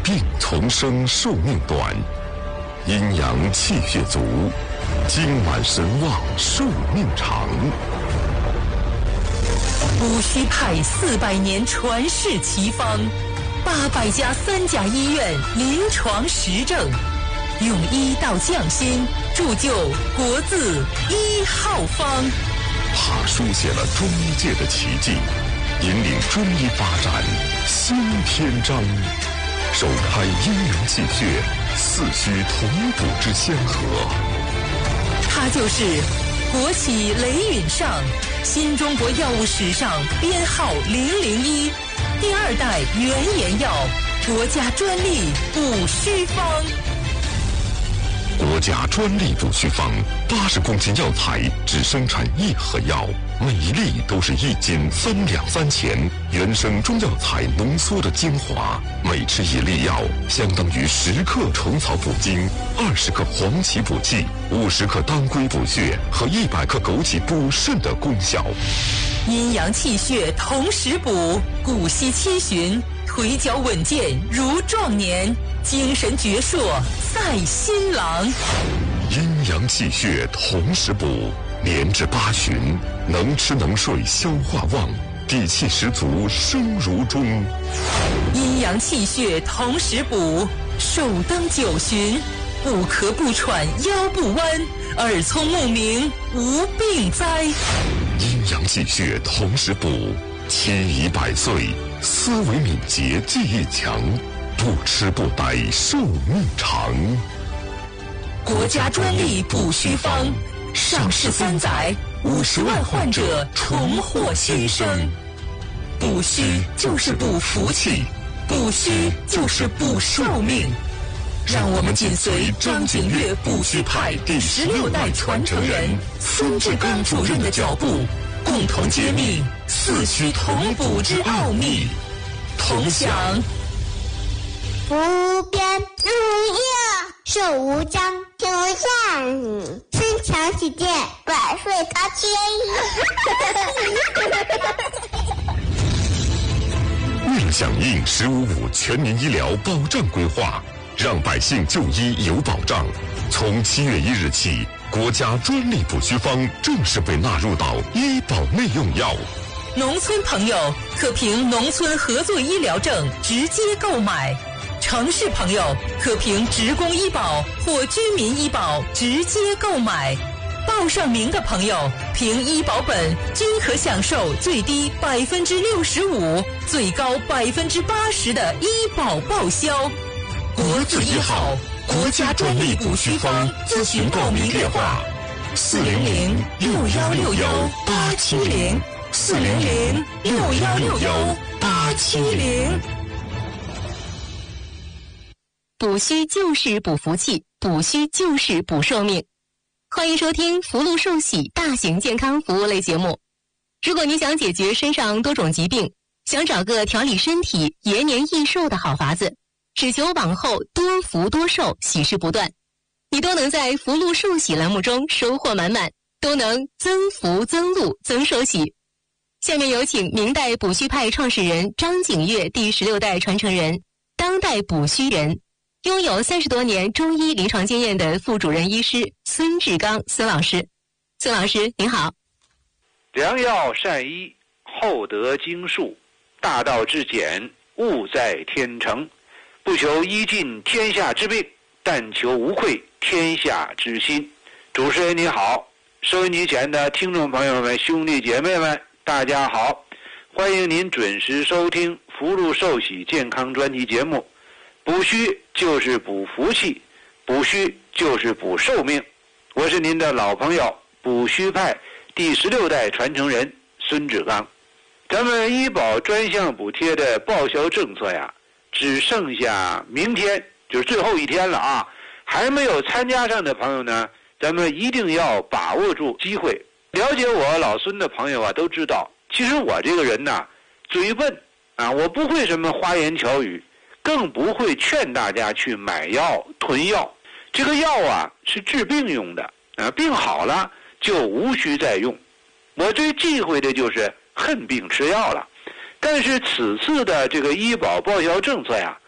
病丛生，寿命短；阴阳气血足，精满神旺，寿命长。 戊戌派400年传世奇方，800家3甲医院临床实证，用医道匠心，铸就国字1号方。 他书写了中医界的奇迹，引领中医发展新篇章，首开阴阳气血四虚同补之先河。 他就是国企雷允上，新中国药物史上编号001，第2代原研药，国家专利补虚方。 国家专利补虚方，80公斤药材只生产1盒药，每一粒都是1斤3两3钱，原生中药材浓缩的精华，每吃1粒药，相当于10克虫草补精，20克黄芪补气，50克当归补血和100克枸杞补肾的功效。 阴阳气血同时补，骨息七旬，腿脚稳健如壮年，精神矍铄赛新郎。 阴阳气血同时补，连至8旬，能吃能睡，消化旺，底气十足，生如钟。 阴阳气血同时补，首登9旬，不咳不喘，腰不弯，耳聪目明，无病灾。 阴阳气血同时补，妻已100岁，思维敏捷，记忆强，不吃不呆，寿命长。 国家专利补虚方，上市3载，50万患者重获新生。补虚就是补福气，补虚就是补寿命。让我们紧随张景岳补虚派第16代传承人孙志刚主任的脚步，共同揭秘四虚同补之奥秘。同享不变如一，手无疆，天无下，身强体健，百岁他千亿。为了响应“15.5”全民医疗保障规划，让百姓就医有保障，从7月1日起，国家专利补虚方正式被纳入到医保内用药。 农村朋友可凭农村合作医疗证直接购买，城市朋友可凭职工医保或居民医保直接购买。报上名的朋友凭医保本均可享受最低65%、最高80%的医保报销。国字1号，国家专利补虚方，咨询报名电话：400-616-870，400-616-870。 补虚就是补福气，补虚就是补寿命。欢迎收听福禄寿喜大型健康服务类节目。如果你想解决身上多种疾病，想找个调理身体、延年益寿的好法子，只求往后多福多寿，喜事不断，你都能在福禄寿喜栏目中收获满满，都能增福增禄增寿喜。下面有请明代补虚派创始人张景岳第16代传承人，当代补虚人，拥有30多年中医临床经验的副主任医师孙志刚孙老师。孙老师您好。 良药善医，厚德经术，大道至简，务在天成。不求医尽天下之病，但求无愧天下之心。主持人你好，收音机前的听众朋友们、兄弟姐妹们，大家好，欢迎您准时收听福禄寿喜健康专题节目。补虚就是补福气，补虚就是补寿命。我是您的老朋友补虚派第16代传承人孙志刚。咱们医保专项补贴的报销政策呀，只剩下明天，就是最后一天了啊！还没有参加上的朋友呢，咱们一定要把握住机会。了解我老孙的朋友啊，都知道，其实我这个人呢，嘴笨啊，我不会什么花言巧语，更不会劝大家去买药囤药。这个药啊是治病用的啊，病好了就无需再用。我最忌讳的就是恨病吃药了。但是此次的这个医保报销政策呀，